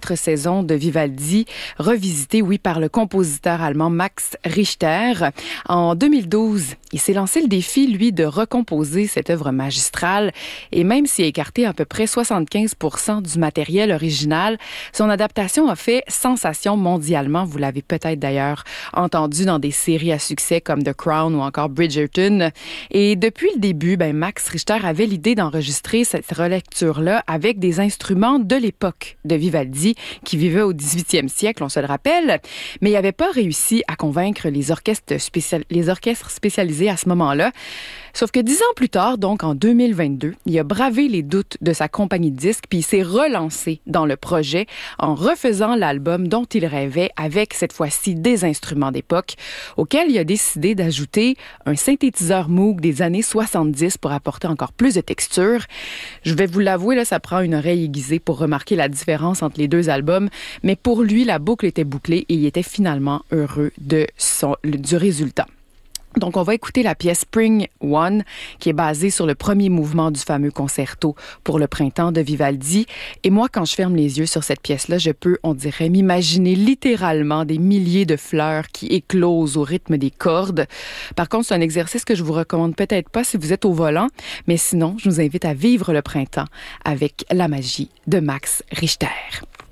4 saisons de Vivaldi, revisitées, oui, par le compositeur allemand Max Richter. En 2012, il s'est lancé le défi, lui, de recomposer cette œuvre magistrale. Et même s'il a écarté à peu près 75% du matériel original, son adaptation a fait sensation mondialement. Vous l'avez peut-être d'ailleurs entendu dans des séries à succès comme The Crown ou encore Bridgerton. Et depuis le début, Max Richter avait l'idée d'enregistrer cette relecture-là avec des instruments de l'époque de Vivaldi, qui vivait au 18e siècle, on se le rappelle, mais il n'avait pas réussi à convaincre les orchestres spécialisés à ce moment-là. Sauf que 10 ans plus tard, donc en 2022, il a bravé les doutes de sa compagnie de disques, puis il s'est relancé dans le projet en refaisant l'album dont il rêvait avec cette fois-ci des instruments d'époque, auquel il a décidé d'ajouter un synthétiseur Moog des années 70 pour apporter encore plus de texture. Je vais vous l'avouer, là, ça prend une oreille aiguisée pour remarquer la différence entre les deux albums, mais pour lui, la boucle était bouclée et il était finalement heureux du résultat. Donc, on va écouter la pièce Spring One, qui est basée sur le premier mouvement du fameux concerto pour le printemps de Vivaldi. Et moi, quand je ferme les yeux sur cette pièce-là, je peux, on dirait, m'imaginer littéralement des milliers de fleurs qui éclosent au rythme des cordes. Par contre, c'est un exercice que je vous recommande peut-être pas si vous êtes au volant, mais sinon, je vous invite à vivre le printemps avec la magie de Max Richter.